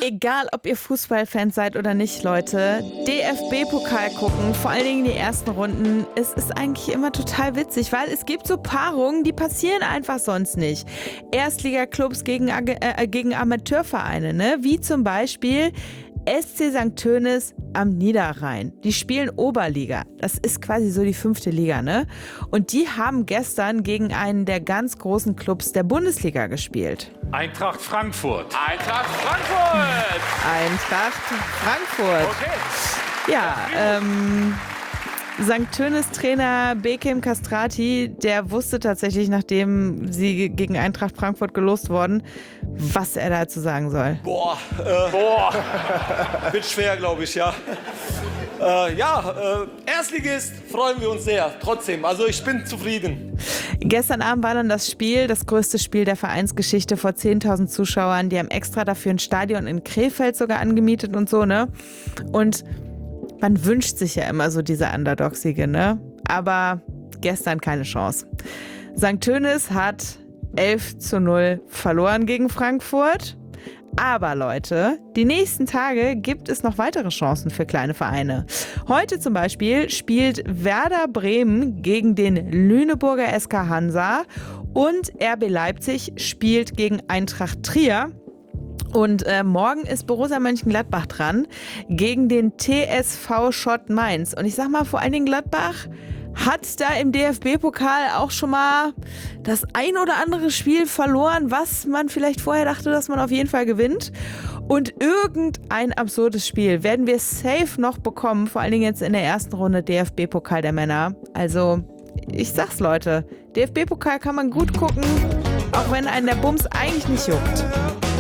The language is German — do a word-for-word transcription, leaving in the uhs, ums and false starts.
Egal, ob ihr Fußballfans seid oder nicht, Leute, D F B-Pokal gucken, vor allen Dingen die ersten Runden, es ist eigentlich immer total witzig, weil es gibt so Paarungen, die passieren einfach sonst nicht. Erstligaklubs gegen, äh, gegen Amateurvereine, ne? Wie zum Beispiel S C Sankt Tönis am Niederrhein. Die spielen Oberliga. Das ist quasi so die fünfte Liga, ne? Und die haben gestern gegen einen der ganz großen Clubs der Bundesliga gespielt. Eintracht Frankfurt. Eintracht Frankfurt. Eintracht Frankfurt. Okay. Ja, ähm, Sankt Tönis-Trainer Bekim Kastrati, der wusste tatsächlich, nachdem sie gegen Eintracht Frankfurt gelost wurden, was er dazu sagen soll. Boah, äh, Boah. wird schwer, glaube ich, ja. Äh, ja, äh, Erstligist freuen wir uns sehr, trotzdem. Also ich bin zufrieden. Gestern Abend war dann das Spiel, das größte Spiel der Vereinsgeschichte vor zehntausend Zuschauern. Die haben extra dafür ein Stadion in Krefeld sogar angemietet und so, ne? Und man wünscht sich ja immer so diese Underdog-Siege, ne? Aber gestern keine Chance. Sankt Tönis hat elf zu null verloren gegen Frankfurt. Aber Leute, die nächsten Tage gibt es noch weitere Chancen für kleine Vereine. Heute zum Beispiel spielt Werder Bremen gegen den Lüneburger S K Hansa und R B Leipzig spielt gegen Eintracht Trier. Und äh, morgen ist Borussia Mönchengladbach dran gegen den T S V Schott Mainz. Und ich sag mal, vor allen Dingen Gladbach hat da im D F B-Pokal auch schon mal das ein oder andere Spiel verloren, was man vielleicht vorher dachte, dass man auf jeden Fall gewinnt. Und irgendein absurdes Spiel werden wir safe noch bekommen, vor allen Dingen jetzt in der ersten Runde D F B-Pokal der Männer. Also, ich sag's Leute, D F B-Pokal kann man gut gucken, auch wenn einen der Bums eigentlich nicht juckt.